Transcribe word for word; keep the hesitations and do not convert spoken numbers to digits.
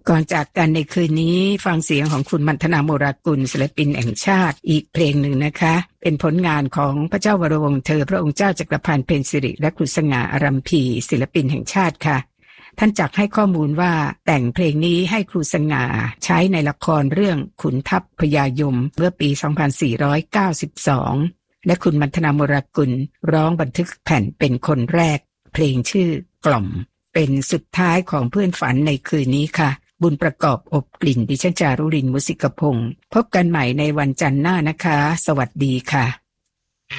ก่อนจากกันในคืนนี้ฟังเสียงของคุณมัณฑนาโมรากุลศิลปินแห่งชาติอีกเพลงหนึ่งนะคะเป็นผลงานของพระเจ้าวรวงศ์เธอพระองค์เจ้าจักรพันธ์เพ็ญสิริและครูสง่าอารัมพีศิลปินแห่งชาติค่ะท่านจักให้ข้อมูลว่าแต่งเพลงนี้ให้ครูสง่าใช้ในละครเรื่องขุนทัพพญายมเมื่อปีสองพันสี่ร้อยเก้าสิบสองและคุณมัณฑนาโมรากุลร้องบันทึกแผ่นเป็นคนแรกเพลงชื่อกล่อมเป็นสุดท้ายของเพื่อนฝันในคืนนี้ค่ะบุญประกอบอบกลิ่นดิฉันจารุรินทร์มุสิกพงศ์พบกันใหม่ในวันจันทร์หน้านะคะสวัสดีค่ะ